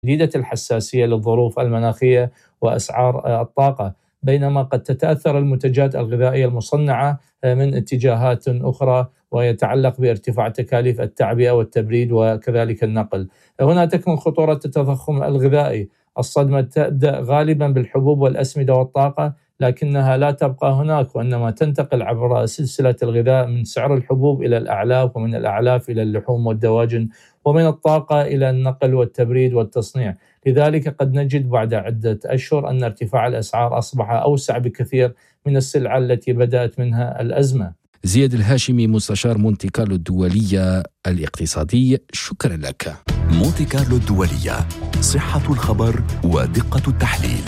شديدة الحساسية للظروف المناخية وأسعار الطاقة، بينما قد تتأثر المنتجات الغذائية المصنعة من اتجاهات أخرى ويتعلق بارتفاع تكاليف التعبئة والتبريد وكذلك النقل. هنا تكمن خطورة التضخم الغذائي. الصدمة تبدأ غالبا بالحبوب والأسمدة والطاقة، لكنها لا تبقى هناك، وإنما تنتقل عبر سلسلة الغذاء من سعر الحبوب إلى الأعلاف، ومن الأعلاف إلى اللحوم والدواجن، ومن الطاقة إلى النقل والتبريد والتصنيع. لذلك قد نجد بعد عدة أشهر أن ارتفاع الأسعار أصبح أوسع بكثير من السلع التي بدأت منها الأزمة. زياد الهاشمي، مستشار مونتي كارلو الدولية الاقتصادي، شكرا لك. مونتي كارلو الدولية، صحة الخبر ودقة التحليل.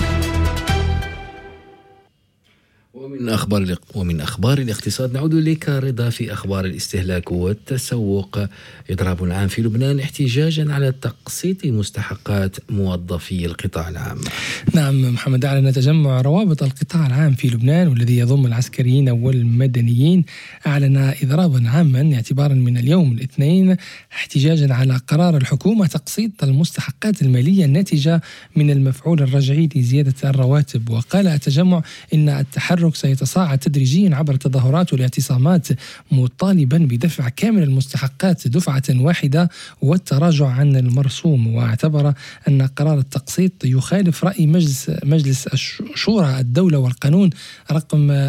ومن أخبار الاقتصاد نعود إليك رضا في أخبار الاستهلاك والتسوق. إضراب عام في لبنان احتجاجا على تقسيط مستحقات موظفي القطاع العام. نعم محمد، أعلن تجمع روابط القطاع العام في لبنان والذي يضم العسكريين والمدنيين أعلن إضرابا عاما اعتبارا من اليوم الاثنين احتجاجا على قرار الحكومة تقسيط المستحقات المالية الناتجة من المفعول الرجعي لزيادة الرواتب. وقال التجمع إن التحرك سيتصاعد تدريجيا عبر التظاهرات والاعتصامات، مطالبا بدفع كامل المستحقات دفعة واحدة والتراجع عن المرسوم. واعتبر أن قرار التقسيط يخالف رأي مجلس شورى الدولة والقانون رقم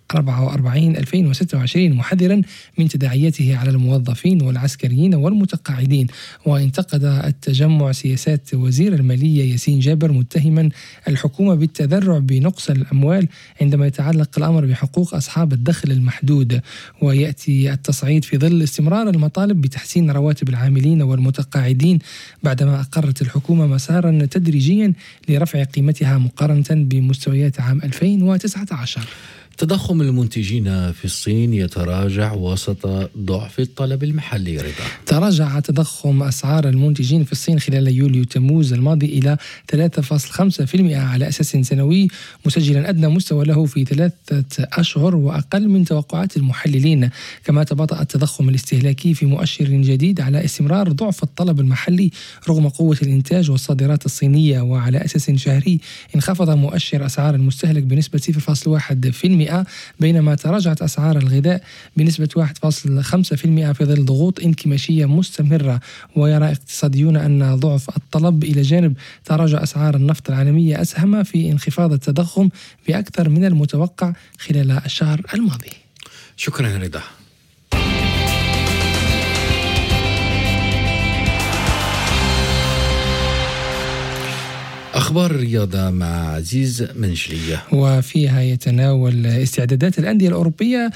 44/2026 محذرا من تداعياته على الموظفين والعسكريين والمتقاعدين. وانتقد التجمع سياسات وزير المالية ياسين جابر متهما الحكومة بالتذرع بنقص الأموال عندما يتعلق الأمر بحقوق أصحاب الدخل المحدود. ويأتي التصعيد في ظل استمرار المطالب بتحسين رواتب العاملين والمتقاعدين بعدما أقرت الحكومة مسارا تدريجيا لرفع قيمتها مقارنة بمستويات عام 2019. تضخم المنتجين في الصين يتراجع وسط ضعف الطلب المحلي. رضا، تراجع تضخم أسعار المنتجين في الصين خلال يوليو تموز الماضي إلى 3.5% على أساس سنوي، مسجلا أدنى مستوى له في 3 أشهر وأقل من توقعات المحللين. كما تباطأ التضخم الاستهلاكي في مؤشر جديد على استمرار ضعف الطلب المحلي رغم قوة الإنتاج والصادرات الصينية. وعلى أساس شهري انخفض مؤشر أسعار المستهلك بنسبة 0.1%، بينما تراجعت أسعار الغذاء بنسبة 1.5% في ظل ضغوط انكماشية مستمرة. ويرى اقتصاديون أن ضعف الطلب إلى جانب تراجع أسعار النفط العالمية أسهم في انخفاض التضخم بأكثر من المتوقع خلال الشهر الماضي. شكرا رضا. أخبار الرياضة مع عزيز منجلية، وفيها يتناول استعدادات الأندية الأوروبية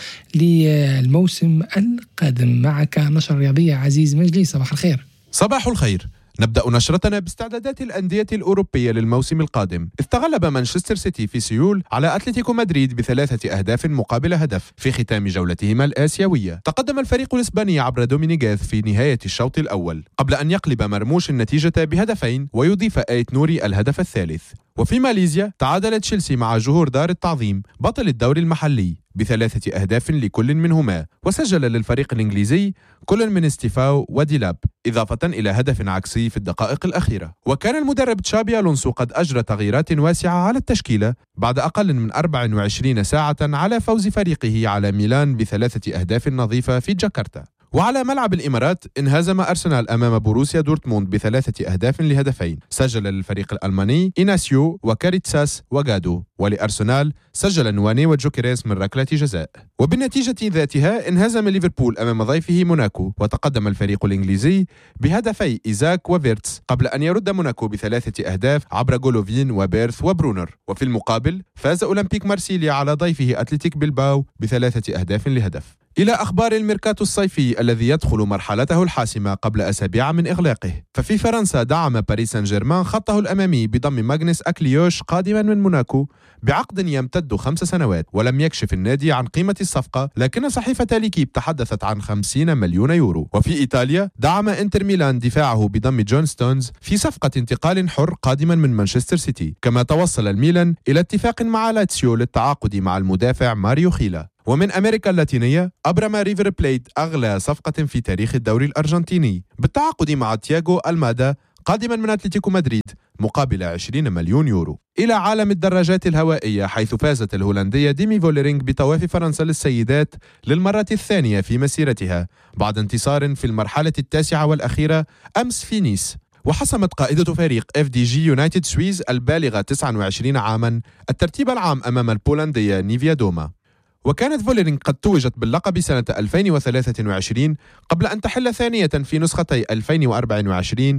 للموسم القادم. معك نشرة رياضية عزيز منجلي، صباح الخير. صباح الخير. نبدأ نشرتنا باستعدادات الأندية الأوروبية للموسم القادم. استغلب مانشستر سيتي في سيول على أتلتيكو مدريد ب3 أهداف مقابل هدف في ختام جولتهما الآسيوية. تقدم الفريق الإسباني عبر دومينيغيز في نهاية الشوط الأول قبل أن يقلب مرموش النتيجة بهدفين ويضيف آيت نوري الهدف الثالث. وفي ماليزيا تعادل تشيلسي مع جهور دار التعظيم بطل الدوري المحلي ب3 أهداف لكل منهما، وسجل للفريق الإنجليزي كل من ستيفاو وديلاب إضافة إلى هدف عكسي في الدقائق الأخيرة. وكان المدرب تشابي ألونسو قد أجرى تغييرات واسعة على التشكيلة بعد أقل من 24 ساعة على فوز فريقه على ميلان ب3 أهداف نظيفة في جاكرتا. وعلى ملعب الإمارات انهزم أرسنال أمام بوروسيا دورتموند ب3 أهداف لهدفين، سجل للفريق الألماني إيناسيو وكاريتساس وغادو، ولأرسنال سجل نواني وجوكيريس من ركلة جزاء. وبالنتيجة ذاتها انهزم ليفربول أمام ضيفه موناكو، وتقدم الفريق الإنجليزي بهدفي إيزاك وفيرتس قبل أن يرد موناكو ب3 أهداف عبر جولوفين وبيرث وبرونر. وفي المقابل فاز أولمبيك مارسيليا على ضيفه أتلتيك بلباو ب3 أهداف لهدف. إلى أخبار الميركاتو الصيفي الذي يدخل مرحلته الحاسمة قبل أسابيع من إغلاقه. ففي فرنسا دعم باريس سان جيرمان خطه الأمامي بضم ماغنس أكليوش قادما من موناكو بعقد يمتد 5 سنوات، ولم يكشف النادي عن قيمة الصفقة، لكن صحيفة ليكيب تحدثت عن 50 مليون يورو. وفي إيطاليا دعم إنتر ميلان دفاعه بضم جون ستونز في صفقة انتقال حر قادما من مانشستر سيتي. كما توصل الميلان إلى اتفاق مع لاتسيو للتعاقد مع المدافع ماريو خيلا. ومن أمريكا اللاتينية أبرم ريفر بليت أغلى صفقة في تاريخ الدوري الأرجنتيني بالتعاقد مع تياغو ألمادا قادما من أتلتيكو مدريد مقابل 20 مليون يورو. إلى عالم الدراجات الهوائية، حيث فازت الهولندية ديمي فوليرينغ بطواف فرنسا للسيدات للمرة الثانية في مسيرتها بعد انتصار في المرحلة التاسعة والأخيرة أمس في نيس. وحسمت قائدة فريق FDG يونايتد سويز البالغة 29 عاما الترتيب العام أمام البولندية نيفيا دوما. وكانت فوليرينغ قد توجت باللقب سنة 2023 قبل أن تحل ثانية في نسختي 2024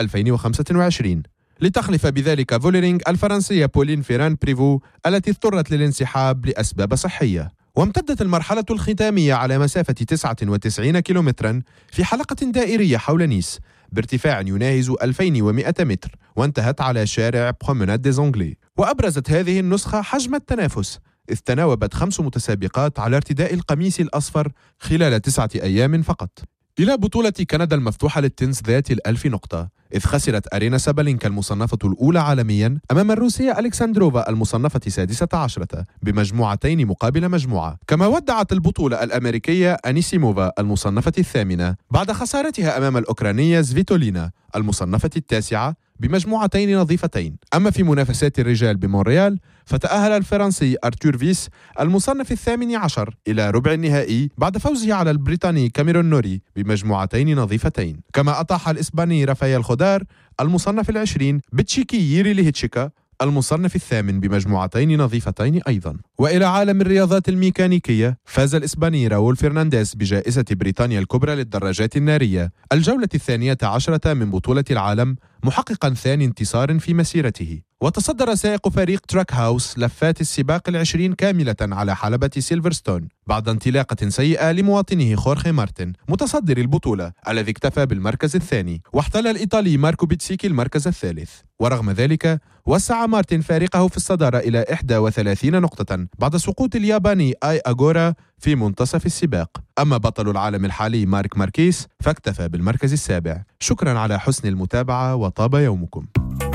و2025 لتخلف بذلك فوليرينغ الفرنسية بولين فيران بريفو التي اضطرت للانسحاب لأسباب صحية. وامتدت المرحلة الختامية على مسافة 99 كيلومترا في حلقة دائرية حول نيس بارتفاع يناهز 2100 متر، وانتهت على شارع برومناد دي زونغلي. وأبرزت هذه النسخة حجم التنافس، إذ تناوبت 5 متسابقات على ارتداء القميص الأصفر خلال 9 أيام فقط. إلى بطولة كندا المفتوحة للتنس ذات 1000 نقطة، إذ خسرت أرينا سابالينكا المصنفة الأولى عالميا أمام الروسية ألكساندروفا المصنفة 16 بمجموعتين مقابل مجموعة. كما ودعت البطولة الأمريكية أنيسيموفا المصنفة 8 بعد خسارتها أمام الأوكرانية زفيتولينا المصنفة 9 بمجموعتين نظيفتين. أما في منافسات الرجال بمونريال، فتأهل الفرنسي أرتور فيس المصنف 18 إلى ربع النهائي بعد فوزه على البريطاني كاميرون نوري بمجموعتين نظيفتين. كما أطاح الإسباني رافائيل خودار المصنف 20 بتشيكي ييري ليهتشيكا المصنف 8 بمجموعتين نظيفتين أيضا. وإلى عالم الرياضات الميكانيكية، فاز الإسباني راول فرنانديز بجائزة بريطانيا الكبرى للدراجات النارية الجولة 12 من بطولة العالم، محققا ثاني انتصار في مسيرته. وتصدر سائق فريق تراك هاوس لفات السباق 20 كاملة على حلبة سيلفرستون بعد انطلاقة سيئة لمواطنه خورخي مارتن متصدر البطولة الذي اكتفى بالمركز الثاني، واحتل الإيطالي ماركو بيتسيكي المركز الثالث. ورغم ذلك وسع مارتن فارقه في الصدارة إلى 31 نقطة بعد سقوط الياباني آي أغورا في منتصف السباق. أما بطل العالم الحالي مارك ماركيز فاكتفى بالمركز السابع. شكرا على حسن المتابعة وطاب يومكم.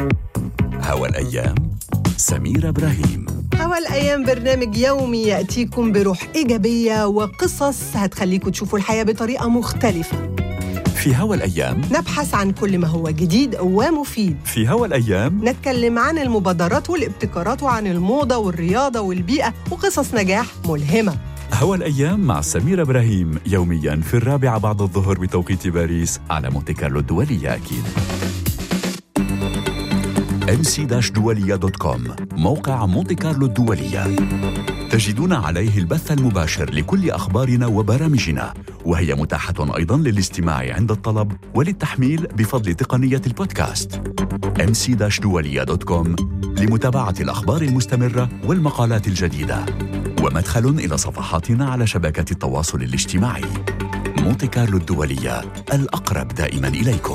هوا الأيام سميرة إبراهيم. هوا الأيام برنامج يومي يأتيكم بروح إيجابية وقصص هتخليكم تشوفوا الحياة بطريقة مختلفة. في هوا الأيام نبحث عن كل ما هو جديد ومفيد. في هوا الأيام نتكلم عن المبادرات والابتكارات وعن الموضة والرياضة والبيئة وقصص نجاح ملهمة. هوا الأيام مع سميرة إبراهيم يومياً في 4 بعد الظهر بتوقيت باريس على مونتي كارلو الدولية. أكيد mc-dualia.com موقع مونتي كارلو الدولية، تجدون عليه البث المباشر لكل أخبارنا وبرامجنا، وهي متاحة أيضاً للاستماع عند الطلب وللتحميل بفضل تقنية البودكاست. mc-dualia.com لمتابعة الأخبار المستمرة والمقالات الجديدة، ومدخل إلى صفحاتنا على شبكات التواصل الاجتماعي. مونتي كارلو الدولية، الأقرب دائماً إليكم.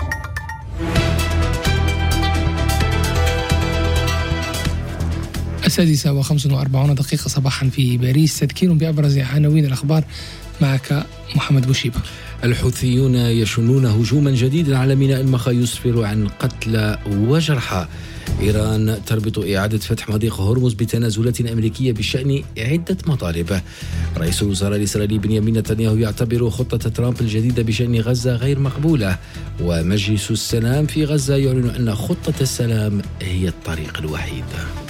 6:45 صباحا في باريس. تذكير بأبرز عناوين الأخبار معك محمد بوشيبة. الحوثيون يشنون هجوما جديدا على ميناء المخا يسفر عن قتلى وجرحى. إيران تربط إعادة فتح مضيق هرمز بتنازلات أمريكية بشأن عدة مطالب. رئيس الوزراء الإسرائيلي بنيامين نتنياهو يعتبر خطة ترامب الجديدة بشأن غزة غير مقبولة. ومجلس السلام في غزة يعلن أن خطة السلام هي الطريق الوحيد.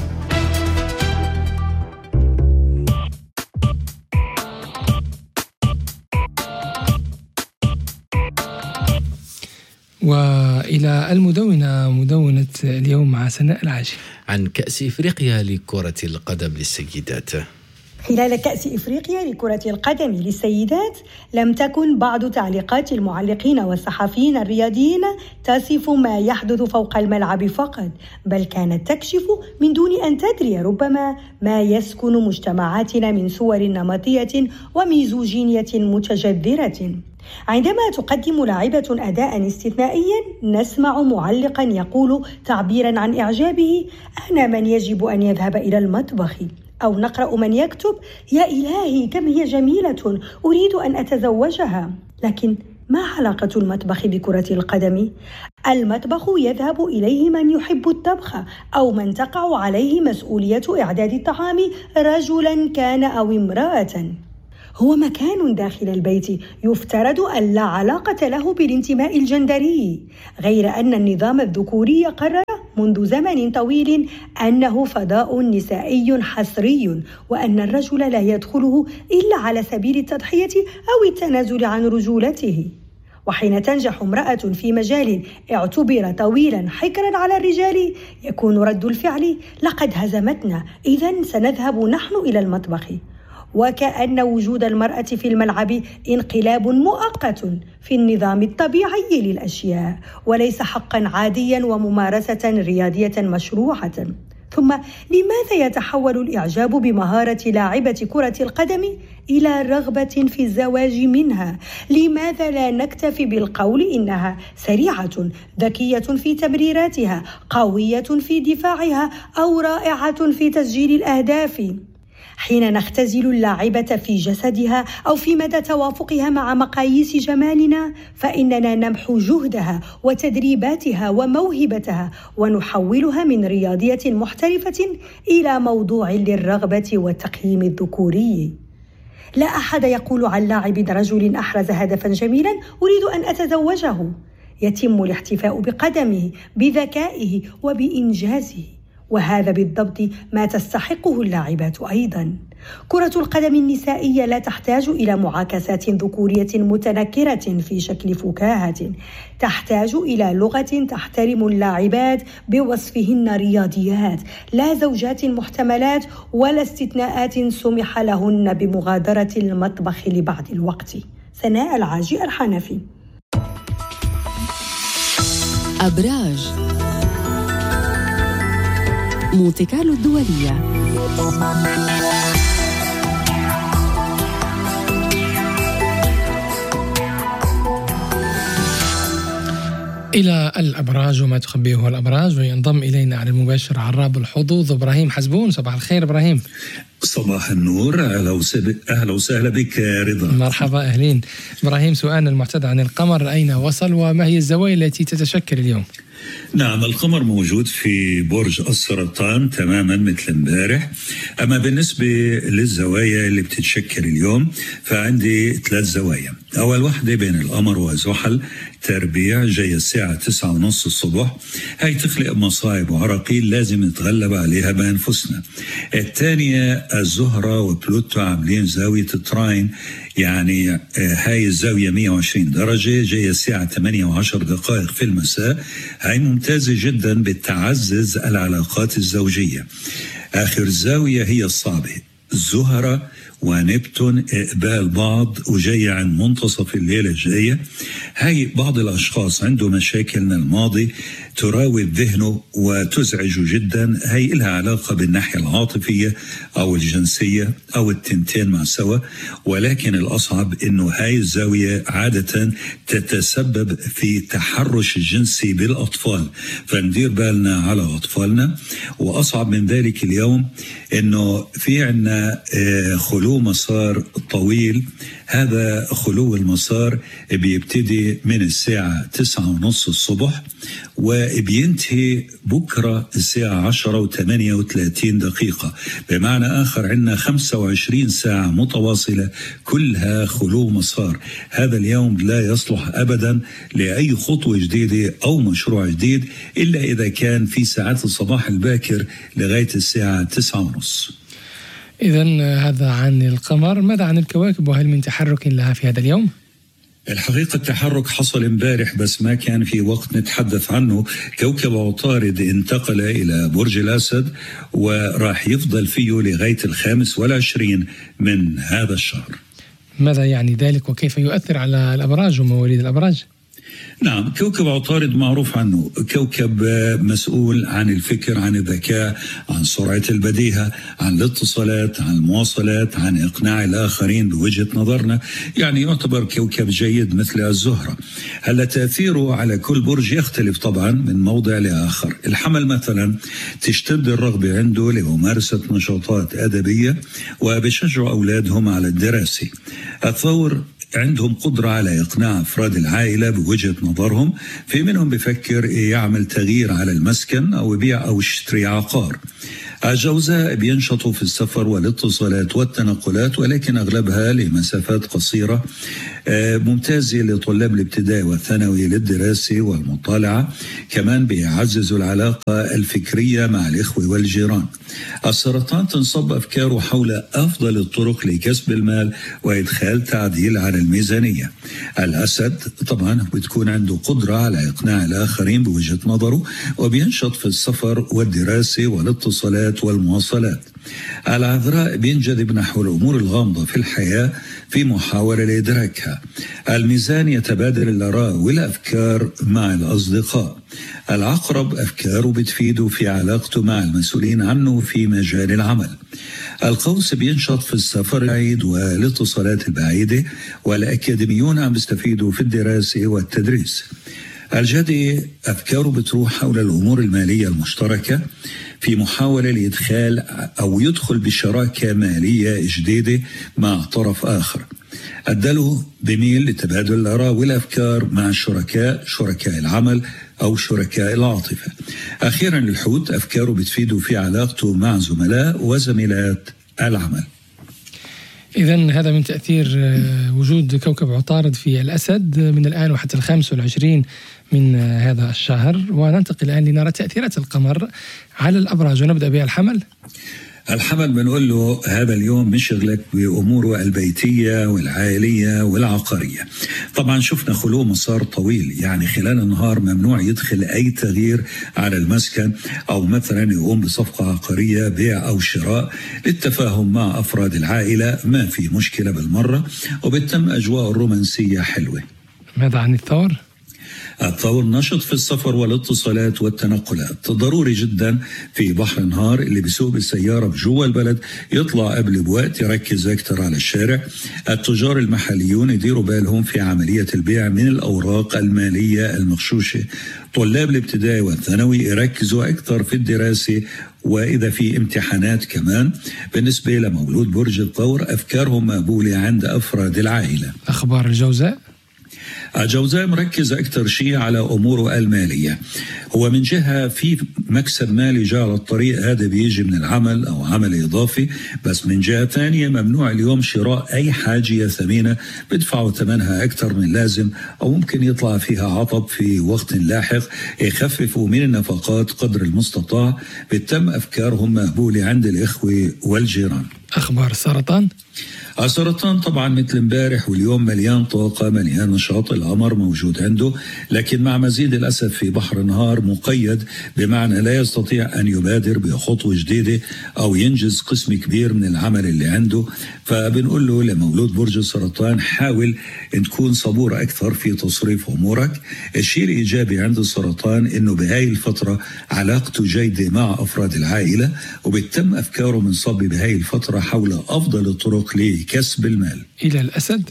وإلى مدونة اليوم مع سناء العاجي عن كأس إفريقيا لكرة القدم للسيدات. خلال كأس إفريقيا لكرة القدم للسيدات لم تكن بعض تعليقات المعلقين والصحفيين الرياضيين تصف ما يحدث فوق الملعب فقط، بل كانت تكشف من دون أن تدري ربما ما يسكن مجتمعاتنا من صور نمطية وميزوجينية متجذرة. عندما تقدم لاعبة أداء استثنائيا نسمع معلقا يقول تعبيرا عن إعجابه: أنا من يجب أن يذهب إلى المطبخ. أو نقرأ من يكتب: يا إلهي كم هي جميلة، أريد أن أتزوجها. لكن ما علاقة المطبخ بكرة القدم؟ المطبخ يذهب إليه من يحب الطبخ أو من تقع عليه مسؤولية إعداد الطعام، رجلا كان أو امرأة. هو مكان داخل البيت يفترض أن لا علاقة له بالانتماء الجندري، غير أن النظام الذكوري قرر منذ زمن طويل أنه فضاء نسائي حصري، وأن الرجل لا يدخله إلا على سبيل التضحية أو التنازل عن رجولته. وحين تنجح امرأة في مجال اعتبر طويلا حكرا على الرجال، يكون رد الفعل لقد هزمتنا، إذن سنذهب نحن إلى المطبخ. وكأن وجود المرأة في الملعب انقلاب مؤقت في النظام الطبيعي للأشياء، وليس حقا عاديا وممارسة رياضية مشروعة. ثم لماذا يتحول الإعجاب بمهارة لاعبة كرة القدم إلى رغبة في الزواج منها؟ لماذا لا نكتفي بالقول إنها سريعة، ذكية في تمريراتها، قوية في دفاعها، أو رائعة في تسجيل الأهداف؟ حين نختزل اللاعبة في جسدها أو في مدى توافقها مع مقاييس جمالنا، فإننا نمحو جهدها وتدريباتها وموهبتها، ونحولها من رياضية محترفة إلى موضوع للرغبة والتقييم الذكوري. لا أحد يقول عن لاعب رجل أحرز هدفا جميلا أريد أن أتزوجه. يتم الاحتفاء بقدمه، بذكائه وبإنجازه، وهذا بالضبط ما تستحقه اللاعبات أيضا. كرة القدم النسائية لا تحتاج إلى معاكسات ذكورية متنكرة في شكل فكاهة، تحتاج إلى لغة تحترم اللاعبات بوصفهن رياضيات، لا زوجات محتملات ولا استثناءات سمح لهن بمغادرة المطبخ لبعض الوقت. سناء العاجي الحنفي. أبراج مونتي كارلو الدولية. إلى الأبراج وما تخبيه الأبراج، وينضم إلينا على المباشر عراب الحظوظ إبراهيم حزبون. صباح الخير إبراهيم. صباح النور، أهلا وسهلا بك رضا. مرحبا، أهلين. إبراهيم، سؤالنا المعتاد عن القمر، أين وصل وما هي الزوايا التي تتشكل اليوم؟ نعم، القمر موجود في برج السرطان تماما مثل امبارح. أما بالنسبة للزوايا اللي بتتشكل اليوم فعندي 3 زوايا. أول واحدة بين القمر وزحل تربيع جاي الساعة 9:30 الصبح، هاي تخلق مصايب وعراقيل لازم نتغلب عليها بأنفسنا. الثانية الزهرة وبلوتو عاملين زاوية التراين، يعني هاي الزاوية 120 درجة جاية الساعة 8:10 في المساء، هاي ممتازة جدا بتعزز العلاقات الزوجية. آخر زاوية هي الصعبة، الزهرة ونبتون إقبال بعض وجاية عن منتصف الليلة الجاية. هاي بعض الأشخاص عنده مشاكل من الماضي تراود ذهنه وتزعجه جدا، هاي إلها علاقة بالناحية العاطفية أو الجنسية أو التنتين مع سوا. ولكن الأصعب إنه هاي الزاوية عادة تتسبب في تحرش الجنسي بالأطفال، فندير بالنا على أطفالنا. وأصعب من ذلك اليوم إنه في عنا خلو مسار طويل. هذا خلو المسار بيبتدي من الساعة 9:30 الصبح وبينتهي بكرة الساعة 10:38. بمعنى آخر عندنا 25 ساعة متواصلة كلها خلو مسار. هذا اليوم لا يصلح أبدا لأي خطوة جديدة أو مشروع جديد إلا إذا كان في ساعات الصباح الباكر لغاية الساعة 9:30. إذن هذا عن القمر. ماذا عن الكواكب، وهل من تحرك لها في هذا اليوم؟ الحقيقة التحرك حصل امبارح بس ما كان في وقت نتحدث عنه. كوكب عطارد انتقل إلى برج الأسد وراح يفضل فيه لغاية 25 من هذا الشهر. ماذا يعني ذلك وكيف يؤثر على الأبراج ومواليد الأبراج؟ نعم، كوكب عطارد معروف عنه كوكب مسؤول عن الفكر، عن الذكاء، عن سرعة البديهة، عن الاتصالات، عن المواصلات، عن إقناع الآخرين بوجهة نظرنا. يعني يعتبر كوكب جيد مثل الزهرة. هلا تأثيره على كل برج يختلف طبعا من موضع لآخر. الحمل مثلا تشتد الرغبة عنده لممارسة نشاطات أدبية وبشجعوا أولادهم على الدراسة. الثور عندهم قدرة على إقناع أفراد العائلة بوجهة نظرهم، في منهم بفكر يعمل تغيير على المسكن أو يبيع أو يشتري عقار. الجوزاء بينشطوا في السفر والاتصالات والتنقلات، ولكن أغلبها لمسافات قصيرة، ممتازة لطلاب الابتدائي والثانوي للدراسة والمطالعة. كمان بيعززوا العلاقة الفكرية مع الإخوة والجيران. السرطان تنصب أفكاره حول أفضل الطرق لكسب المال وإدخال تعديل على الميزانية. الأسد طبعا بتكون عنده قدرة على إقناع الآخرين بوجهة نظره، وبينشط في السفر والدراسة والاتصالات والمواصلات. العذراء بينجذب نحو الأمور الغامضة في الحياة في محاولة لإدراكها. الميزان يتبادل الآراء والأفكار مع الأصدقاء. العقرب أفكاره بتفيده في علاقته مع المسؤولين عنه في مجال العمل. القوس بينشط في السفر البعيد والاتصالات البعيدة، والأكاديميون عم بيستفيدوا في الدراسة والتدريس. الجدي أفكاره بتروح حول الأمور المالية المشتركة في محاولة لإدخال أو يدخل بشراكة مالية جديدة مع طرف آخر. الدلو بميل لتبادل الآراء والأفكار مع شركاء العمل أو شركاء العاطفة. أخيرا الحوت أفكاره بتفيده في علاقته مع زملاء وزميلات العمل. إذن هذا من تأثير وجود كوكب عطارد في الأسد من الآن وحتى 25 من هذا الشهر. وننتقل الآن لنرى تأثيرات القمر على الأبراج، ونبدأ بالحمل. الحمل بنقول له هذا اليوم مشغلك بأموره البيتية والعائلية والعقارية. طبعا شفنا خلو مسار طويل، يعني خلال النهار ممنوع يدخل أي تغيير على المسكن، أو مثلا يقوم بصفقة عقارية بيع أو شراء للتفاهم مع أفراد العائلة، ما في مشكلة بالمرة، وبتم أجواء الرومانسية حلوة. ماذا عن الثور؟ الثور نشط في السفر والاتصالات والتنقلات. ضروري جدا في بحر النهار اللي بيسوق بالسيارة بجوا البلد يطلع قبل بوقت، يركز أكثر على الشارع. التجار المحليون يديروا بالهم في عملية البيع من الأوراق المالية المغشوشة. طلاب الابتدائي والثانوي يركزوا أكثر في الدراسة، وإذا في امتحانات كمان. بالنسبة لمولود برج الثور أفكارهم مقبولة عند أفراد العائلة. أخبار الجوزاء. الجوزاء مركز أكثر شيء على أموره المالية. هو من جهة في مكسب مالي جاء على الطريق، هذا بيجي من العمل أو عمل إضافي، بس من جهة ثانية ممنوع اليوم شراء أي حاجة ثمينة بدفعوا ثمنها أكثر من لازم، أو ممكن يطلع فيها عطب في وقت لاحق. يخففوا من النفقات قدر المستطاع. بتم أفكارهم مقبولة عند الإخوة والجيران. أخبار السرطان. السرطان طبعا مثل امبارح واليوم مليان طاقة، مليان نشاط، القمر موجود عنده، لكن مع مزيد الأسف في بحر النهار مقيد، بمعنى لا يستطيع أن يبادر بخطوة جديدة أو ينجز قسم كبير من العمل اللي عنده. فبنقول له لمولود برج السرطان حاول أن تكون صبور أكثر في تصريف أمورك. الشيء الإيجابي عند السرطان أنه بهاي الفترة علاقته جيدة مع أفراد العائلة، وبتم أفكاره منصب بهاي الفترة حول أفضل الطرق لكسب المال. إلى الأسد.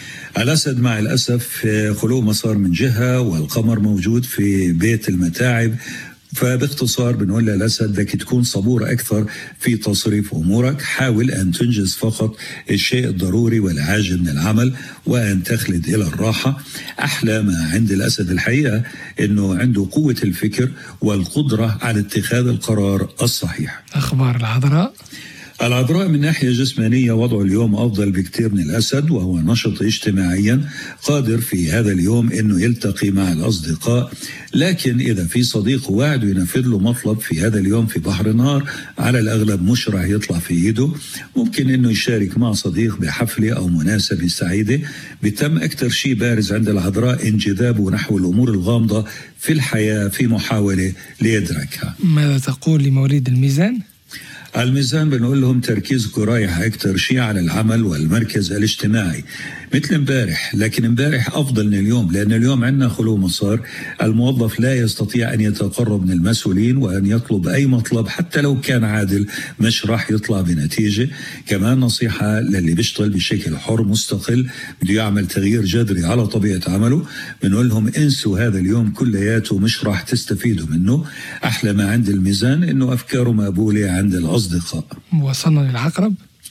الأسد مع الأسف خلو مسار من جهة، والقمر موجود في بيت المتاعب. فباختصار بنقول للأسد بدك تكون صبور أكثر في تصريف أمورك. حاول أن تنجز فقط الشيء الضروري والعاجل من العمل، وأن تخلد إلى الراحة. أحلى ما عند الأسد الحقيقة أنه عنده قوة الفكر والقدرة على اتخاذ القرار الصحيح. أخبار العذراء. العذراء من ناحية جسمانية وضعه اليوم أفضل بكثير من الأسد، وهو نشط اجتماعيا، قادر في هذا اليوم أنه يلتقي مع الأصدقاء. لكن إذا في صديق واعد ينفذ له مطلب في هذا اليوم في بحر النهار، على الأغلب مش راح يطلع في إيده. ممكن أنه يشارك مع صديق بحفلة أو مناسبة سعيدة. بتم أكثر شيء بارز عند العذراء انجذابه نحو الأمور الغامضة في الحياة في محاولة لإدراكها. ماذا تقول لمواليد الميزان؟ الميزان بنقول لهم تركيزكم رايح أكثر شيء على العمل والمركز الاجتماعي مثل امبارح، لكن امبارح أفضل من اليوم، لأن اليوم عندنا خلو مسار. الموظف لا يستطيع أن يتقرب من المسؤولين وأن يطلب أي مطلب حتى لو كان عادل، مش راح يطلع بنتيجة. كمان نصيحة للي بيشتغل بشكل حر مستقل بده يعمل تغيير جذري على طبيعة عمله، بنقول لهم انسوا هذا اليوم كلياته، مش راح تستفيدوا منه. أحلى ما عند الميزان إنه أفكاره مقبولة عند الأصدقاء. وصلنا للعقرب.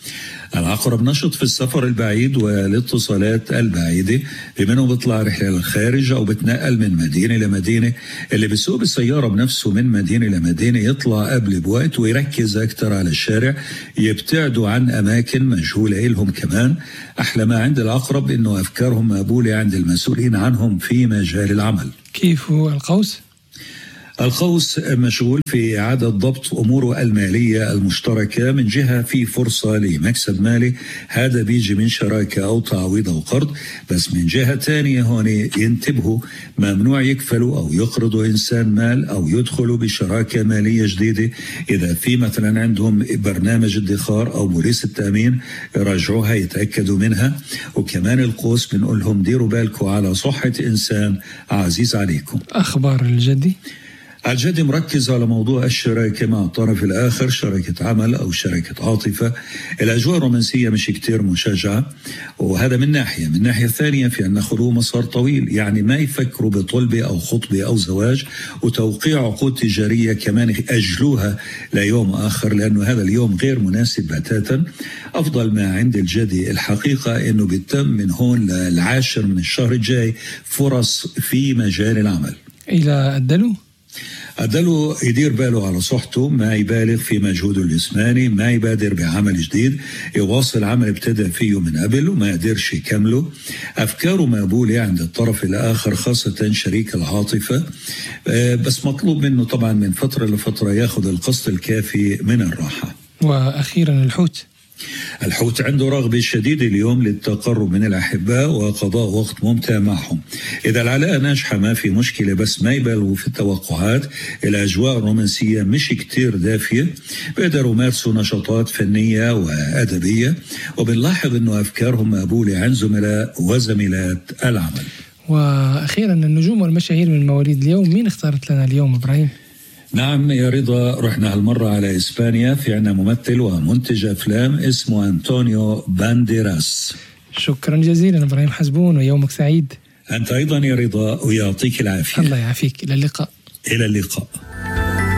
العقرب نشط في السفر البعيد والاتصالات البعيدة، بمنه بيطلع رحلة للخارج أو بتنقل من مدينة لمدينة. اللي بيسوق بالسيارة بنفسه من مدينة لمدينة يطلع قبل بوقت ويركز أكتر على الشارع، يبتعدوا عن أماكن مجهولة إلهم. كمان أحلى ما عند العقرب إنه أفكارهم مقبولة عند المسؤولين عنهم في مجال العمل. كيف هو القوس؟ القوس مشغول في إعادة ضبط أموره المالية المشتركة، من جهة في فرصة لمكسب مالي، هذا بيجي من شراكة أو تعويض أو قرض، بس من جهة تانية هون ينتبهوا، ممنوع يكفلوا أو يقرضوا إنسان مال أو يدخلوا بشراكة مالية جديدة. إذا في مثلا عندهم برنامج ادخار أو بوليس التأمين يراجعوها يتأكدوا منها. وكمان القوس بنقول لهم ديروا بالكم على صحة إنسان عزيز عليكم. أخبار الجدي؟ الجدي مركز على موضوع الشراكة مع الطرف الآخر، شراكة عمل أو شراكة عاطفة. الأجواء الرومانسية مش كتير مشجعة، وهذا من ناحية. من ناحية ثانية في أن خذوه مسار طويل، يعني ما يفكروا بطلبة أو خطبة أو زواج، وتوقيع عقود تجارية كمان أجلوها ليوم آخر، لأنه هذا اليوم غير مناسب بتاتا. أفضل ما عند الجدي الحقيقة أنه بيتم من هون للعاشر من الشهر الجاي فرص في مجال العمل. إلى الدلو يدير باله على صحته، ما يبالغ في مجهوده الجسماني، ما يبادر بعمل جديد، يواصل عمل ابتدأ فيه من قبل وما يقدرش يكمله. أفكاره مقبولة عند الطرف الآخر خاصة شريك العاطفة، بس مطلوب منه طبعا من فترة لفترة ياخذ القسط الكافي من الراحة. وأخيرا الحوت عنده رغبة شديدة اليوم للتقرب من الأحباء وقضاء وقت ممتع معهم. إذا العلاقة ناجحة ما في مشكلة، بس ما يبالغوا في التوقعات. الأجواء الرومانسية مش كتير دافية، بيقدروا يمارسوا نشاطات فنية وأدبية، وبنلاحظ أنه أفكارهم مقبولة عن زملاء وزميلات العمل. وأخيرا النجوم والمشاهير من مواليد اليوم، مين اختارت لنا اليوم إبراهيم؟ نعم يا رضا، رحنا هالمرة على إسبانيا، في عنا ممثل ومنتج أفلام اسمه أنطونيو بانديراس. شكرا جزيلا إبراهيم حزبون، ويومك سعيد. أنت أيضا يا رضا، ويعطيك العافية. الله يعافيك. إلى اللقاء.